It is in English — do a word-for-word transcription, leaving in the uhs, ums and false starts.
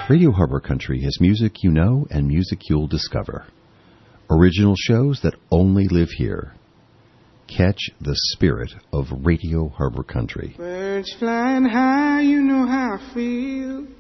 Radio Harbor Country has music you know and music you'll discover. Original shows that only live here. Catch the spirit of Radio Harbor Country. Birds flying high, you know how I feel.